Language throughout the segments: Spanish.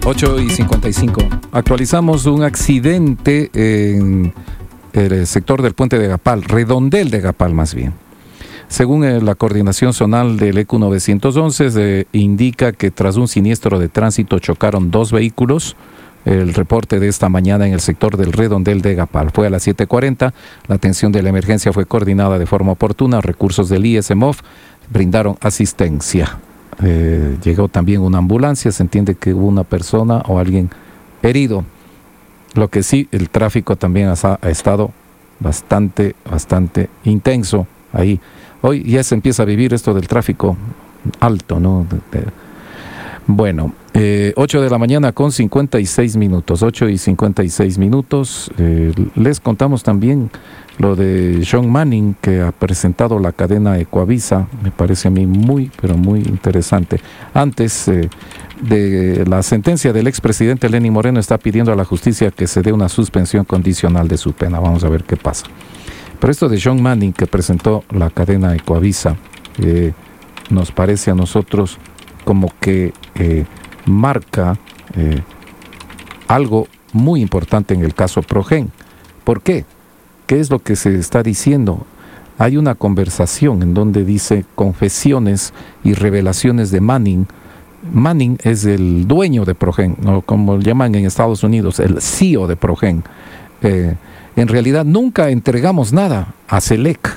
8:55. Actualizamos un accidente en el sector del puente de Gapal, redondel de Gapal más bien. Según la coordinación zonal del EQ 911, se indica que tras un siniestro de tránsito chocaron dos vehículos. El reporte de esta mañana en el sector del redondel de Gapal fue a las 7:40. La atención de la emergencia fue coordinada de forma oportuna. Recursos del ISMOF brindaron asistencia. Llegó también una ambulancia. Se entiende que hubo una persona o alguien herido. Lo que sí, el tráfico también ha estado bastante intenso ahí. Hoy ya se empieza a vivir esto del tráfico alto, ¿no? Bueno, 8 de la mañana con 56 minutos, 8:56 minutos. Les contamos también lo de John Manning, que ha presentado la cadena Ecuavisa. Me parece a mí muy interesante. Antes de la sentencia del expresidente Lenín Moreno, está pidiendo a la justicia que se dé una suspensión condicional de su pena. Vamos a ver qué pasa. Pero esto de John Manning, que presentó la cadena Ecuavisa, nos parece a nosotros como que marca algo muy importante en el caso Progen. ¿Por qué? ¿Qué es lo que se está diciendo? Hay una conversación en donde dice confesiones y revelaciones de Manning. Manning es el dueño de Progen, ¿no? Como llaman en Estados Unidos, el CEO de Progen. En realidad nunca entregamos nada a Selec.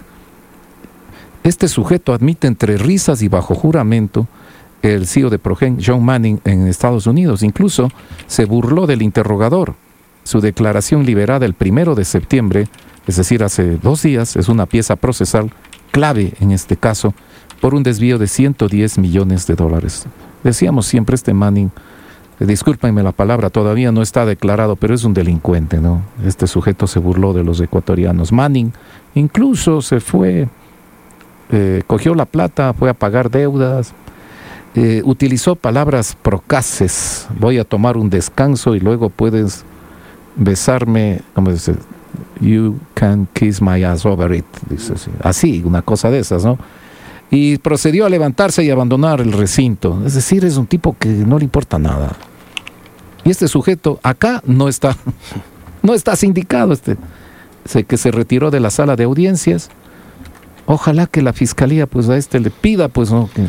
Este sujeto admite entre risas y bajo juramento, el CEO de Progen, John Manning, en Estados Unidos. Incluso se burló del interrogador. Su declaración liberada el 1 de septiembre, es decir, hace 2 días, es una pieza procesal clave en este caso, por un desvío de $110 millones. Decíamos siempre, este Manning, discúlpenme la palabra, todavía no está declarado, pero es un delincuente, ¿no? Este sujeto se burló de los ecuatorianos. Manning incluso se fue, cogió la plata, fue a pagar deudas, utilizó palabras procaces. Voy a tomar un descanso y luego puedes besarme, ¿cómo dice? You can kiss my ass over it, dice así, una cosa de esas, ¿no? Y procedió a levantarse y abandonar el recinto. Es decir, es un tipo que no le importa nada. Y este sujeto acá no está sindicado, que se retiró de la sala de audiencias. Ojalá que la fiscalía pues a le pida pues, ¿no?, que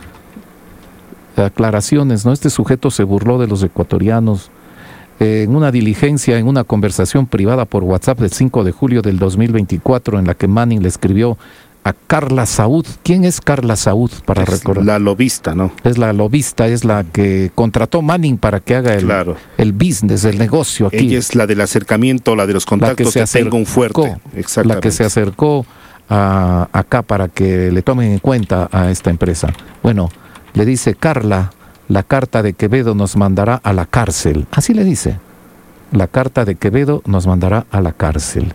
aclaraciones, ¿no? Este sujeto se burló de los ecuatorianos en una diligencia, en una conversación privada por WhatsApp del 5 de julio del 2024, en la que Manning le escribió a Carla Saúd. ¿Quién es Carla Saúd? Para recordar. La lobista, ¿no? Es la lobista, es la que contrató Manning para que haga el business, el negocio aquí. Ella es la del acercamiento, la de los contactos, que tenga un fuerte. La que se acercó acá para que le tomen en cuenta a esta empresa. Bueno, le dice: Carla, la carta de Quevedo nos mandará a la cárcel. Así le dice. La carta de Quevedo nos mandará a la cárcel.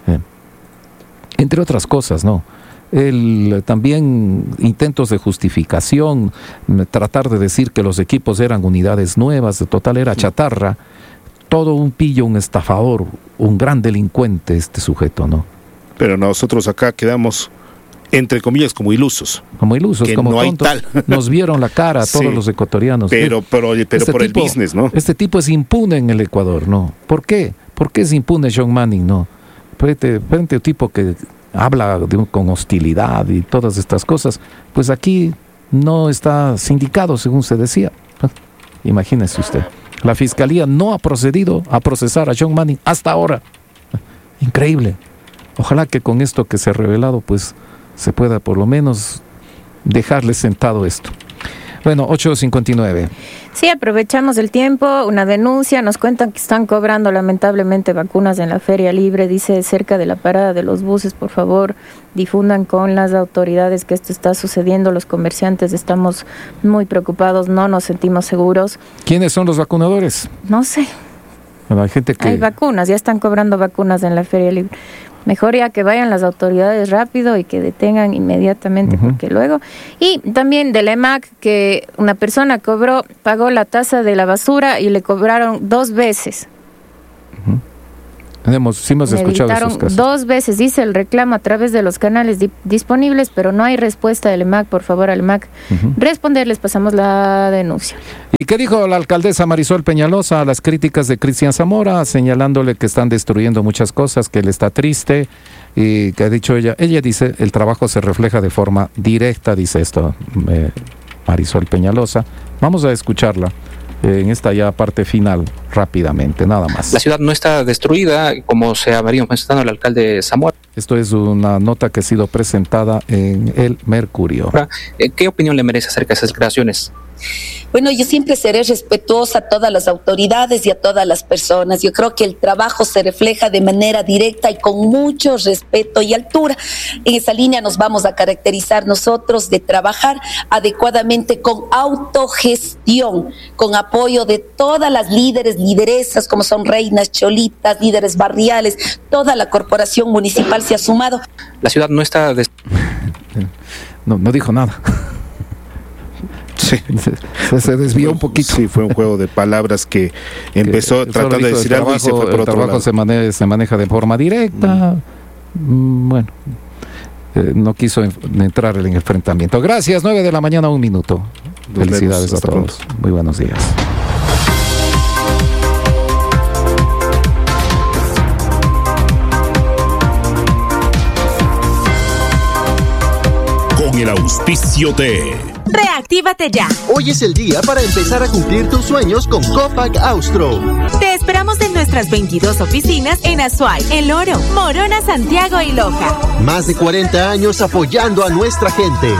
Entre otras cosas, ¿no? También intentos de justificación, tratar de decir que los equipos eran unidades nuevas, de total era chatarra. Todo un pillo, un estafador, un gran delincuente este sujeto, ¿no? Pero nosotros acá quedamos, entre comillas, como ilusos. Como ilusos, que como no tontos. hay tal. Nos vieron la cara a todos Sí. los ecuatorianos. Pero por el business, ¿no? Este tipo es impune en el Ecuador, ¿no? ¿Por qué? ¿Por qué es impune John Manning, no? Frente a un tipo que habla con hostilidad y todas estas cosas, pues aquí no está sindicado, según se decía. Imagínese usted. La fiscalía no ha procedido a procesar a John Manning hasta ahora. Increíble. Ojalá que con esto que se ha revelado, pues se pueda por lo menos dejarle sentado esto. Bueno, 8:59. Sí, aprovechamos el tiempo. Una denuncia, nos cuentan que están cobrando lamentablemente vacunas en la Feria Libre, dice, cerca de la parada de los buses. Por favor, difundan con las autoridades que esto está sucediendo. Los comerciantes estamos muy preocupados, no nos sentimos seguros. ¿Quiénes son los vacunadores? No sé. Bueno, hay gente que... Hay vacunas, ya están cobrando vacunas en la Feria Libre. Mejor ya que vayan las autoridades rápido y que detengan inmediatamente, porque luego... Y también del EMAC, que una persona pagó la tasa de la basura y le cobraron 2 veces. Sí hemos escuchado esos casos. 2 veces, dice el reclamo a través de los canales disponibles, pero no hay respuesta del EMAC. Por favor, al EMAC responderles, pasamos la denuncia. ¿Y qué dijo la alcaldesa Marisol Peñalosa a las críticas de Cristian Zamora, señalándole que están destruyendo muchas cosas, que él está triste? Y que ha dicho ella dice, el trabajo se refleja de forma directa, dice esto Marisol Peñalosa. Vamos a escucharla en esta ya parte final rápidamente, nada más. La ciudad no está destruida, como se ha venido mencionando el alcalde Zamora. Esto es una nota que ha sido presentada en El Mercurio. ¿Qué opinión le merece acerca de esas declaraciones? Bueno, yo siempre seré respetuosa a todas las autoridades y a todas las personas. Yo creo que el trabajo se refleja de manera directa y con mucho respeto y altura. En esa línea nos vamos a caracterizar nosotros de trabajar adecuadamente con autogestión, con apoyo de todas las lideresas como son reinas, cholitas, líderes barriales, toda la corporación municipal se ha sumado. La ciudad no está... No dijo nada. Sí. Se desvió un poquito. Sí, fue un juego de palabras que empezó tratando de decir algo y se fue por otro lado. El trabajo se maneja de forma directa. Bueno, no quiso entrar en el enfrentamiento. Gracias, 9 de la mañana, 1 minuto. Felicidades a todos. Pronto. Muy buenos días. Con el auspicio de... ¡Reactívate ya! Hoy es el día para empezar a cumplir tus sueños con Copac Austro. Te esperamos en nuestras 22 oficinas en Azuay, El Oro, Morona, Santiago y Loja. Más de 40 años apoyando a nuestra gente.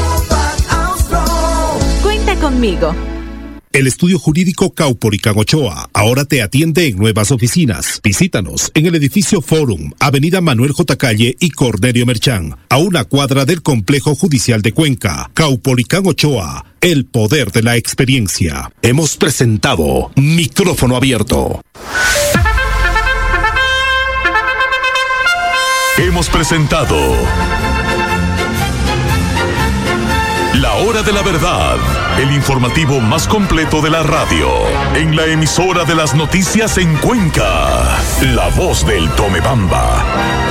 Cuenta conmigo. El estudio jurídico Caupolicán Ochoa ahora te atiende en nuevas oficinas. Visítanos en el edificio Forum, Avenida Manuel J. Calle y Cornelio Merchán, a una cuadra del Complejo Judicial de Cuenca. Caupolicán Ochoa, el poder de la experiencia. Hemos presentado Micrófono Abierto. Hemos presentado La Hora de la Verdad, el informativo más completo de la radio, en la emisora de las noticias en Cuenca, La Voz del Tomebamba.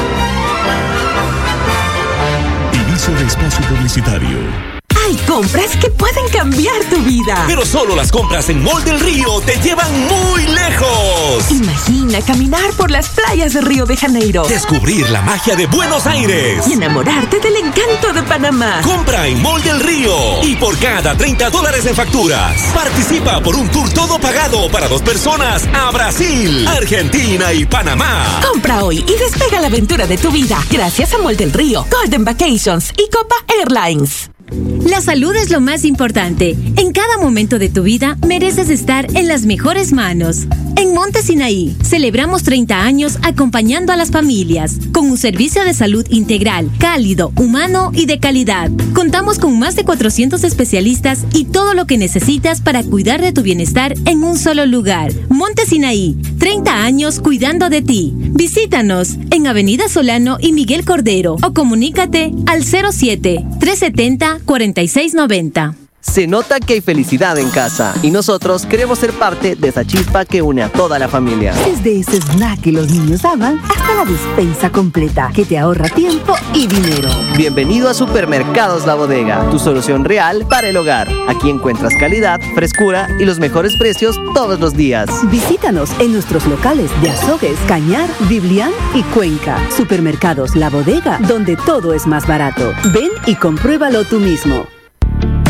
Inicio de espacio publicitario. Hay compras que pueden cambiar tu vida. Pero solo las compras en Mall del Río te llevan muy lejos. Imagina caminar por las playas de Río de Janeiro. Descubrir la magia de Buenos Aires. Y enamorarte del encanto de Panamá. Compra en Mall del Río. Y por cada $30 en facturas, participa por un tour todo pagado para 2 personas a Brasil, Argentina y Panamá. Compra hoy y despega la aventura de tu vida. Gracias a Mall del Río, Golden Vacations y Copa Airlines. La salud es lo más importante. En cada momento de tu vida mereces estar en las mejores manos. En Monte Sinaí celebramos 30 años acompañando a las familias con un servicio de salud integral, cálido, humano y de calidad. Contamos con más de 400 especialistas y todo lo que necesitas para cuidar de tu bienestar en un solo lugar. Monte Sinaí, 30 años cuidando de ti. Visítanos en Avenida Solano y Miguel Cordero o comunícate al 07-370-4690. Se nota que hay felicidad en casa y nosotros queremos ser parte de esa chispa que une a toda la familia. Desde ese snack que los niños aman hasta la despensa completa que te ahorra tiempo y dinero. Bienvenido a Supermercados La Bodega, tu solución real para el hogar. Aquí encuentras calidad, frescura y los mejores precios todos los días. Visítanos en nuestros locales de Azogues, Cañar, Biblián y Cuenca. Supermercados La Bodega, donde todo es más barato. Ven y compruébalo tú mismo.